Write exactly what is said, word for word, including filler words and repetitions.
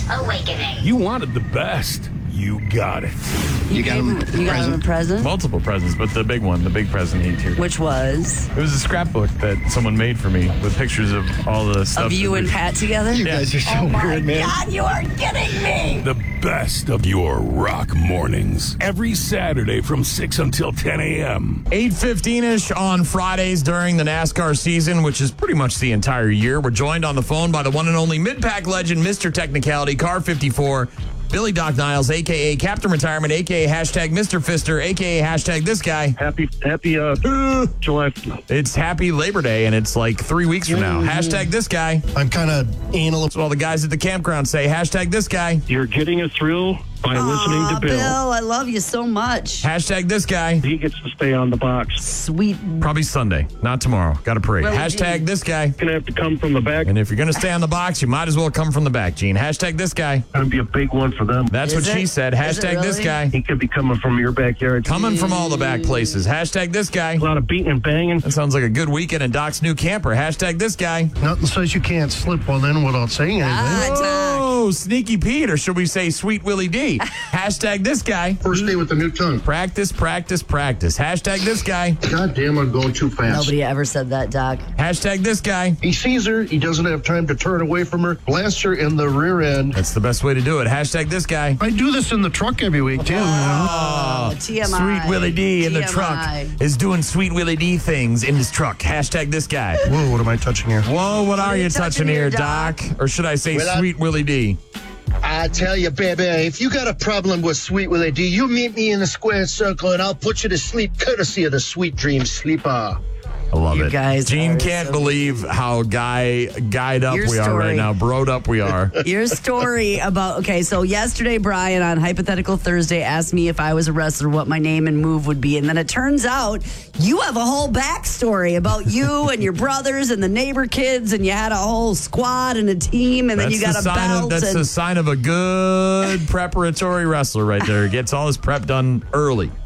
awakening. You wanted the best. You got it. You, You got him a You got him a present? present? Multiple presents, but the big one, the big present he too. Which was? It was a scrapbook that someone made for me with pictures of all the stuff. Of you that and we- Pat together? You guys are so weird, man. God, you are kidding me. The best of your rock mornings. Every Saturday from six until ten a.m. eight fifteen-ish on Fridays during the NASCAR season, which is pretty much the entire year. We're joined on the phone by the one and only mid-pack legend, Mister Technicality, Car fifty-four, Billy Doc Niles, a k a. Captain Retirement, a k a hashtag Mister Fister, a k a hashtag this guy. Happy, happy uh, July. It's Happy Labor Day, and it's like three weeks from now. Hashtag this guy. I'm kind of anal. That's what all the guys at the campground say. Hashtag this guy. You're getting a thrill by listening Aw, to Bill. Bill, I love you so much. Hashtag this guy. He gets to stay on the box. Sweet. Probably Sunday, not tomorrow. Got to parade. Really, Hashtag Gene? this guy. Gonna have to come from the back. And if you're going to stay on the box, you might as well come from the back, Gene. Hashtag this guy. Gonna be a big one for them. That's Is what she it? said. Is it Hashtag this really? guy. He could be coming from your backyard. Coming from all the back places. Hashtag this guy. A lot of beating and banging. That sounds like a good weekend in Doc's new camper. Hashtag this guy. Nothing says you can't slip one in without saying anything. Ah, Doc. Oh, Sneaky Pete, or should we say Sweet Willie D? Hashtag this guy. First day with the new tongue. Practice, practice, practice. Hashtag this guy. God damn, I'm going too fast. Nobody ever said that, Doc. Hashtag this guy. He sees her. He doesn't have time to turn away from her. Blasts her in the rear end. That's the best way to do it. Hashtag this guy. I do this in the truck every week, too. You know? Oh, T M I. Sweet Willie D in the T M I. truck is doing Sweet Willie D things in his truck. Hashtag this guy. Whoa, what am I touching here? Whoa, what are are you you touching touching here, here, Doc? Doc? Or should I say Well, I- Sweet Willie D? I tell you, baby, if you got a problem with Sweet Willie D, you meet me in the square circle and I'll put you to sleep courtesy of the Sweet Dream Sleeper. I love You it. guys Gene are can't so- believe how guy guyed up Your we are story. right now. Broed up we are. Your story about, okay, so yesterday Brian on Hypothetical Thursday asked me if I was a wrestler, what my name and move would be. And then it turns out you have a whole backstory about you and your brothers and the neighbor kids, and you had a whole squad and a team, and then That's you got the a sign belt. of that's and, the sign of a good preparatory wrestler right there. Gets all his prep done early.